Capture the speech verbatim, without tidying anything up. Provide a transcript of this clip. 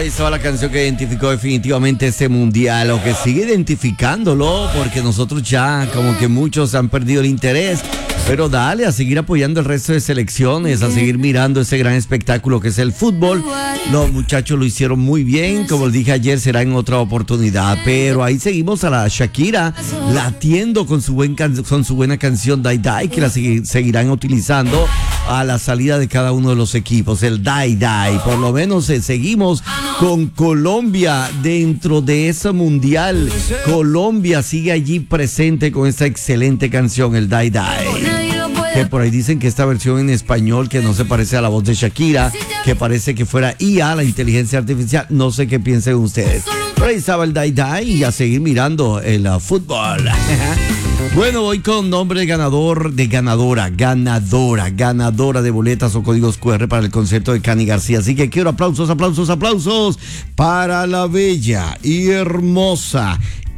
ahí estaba la canción que identificó definitivamente este mundial, o que sigue identificándolo, porque nosotros ya como que muchos han perdido el interés. Pero dale, a seguir apoyando el resto de selecciones, a seguir mirando ese gran espectáculo que es el fútbol. Los muchachos lo hicieron muy bien, como les dije ayer, será en otra oportunidad. Pero ahí seguimos a la Shakira latiendo con su, buen can- con su buena canción Dai Dai, que la segui- seguirán utilizando a la salida de cada uno de los equipos, el Dai Dai. Por lo menos eh, seguimos con Colombia dentro de ese mundial. Colombia sigue allí presente con esta excelente canción, el Dai Dai. Que por ahí dicen que esta versión en español que no se parece a la voz de Shakira, que parece que fuera I A, la inteligencia artificial. No sé qué piensen ustedes. Pero ahí estaba el Dai Dai y a seguir mirando el uh, fútbol. Bueno, voy con nombre de ganador, de ganadora, ganadora, ganadora de boletas o códigos cu erre para el concierto de Cani García. Así que quiero aplausos, aplausos, aplausos para la bella y hermosa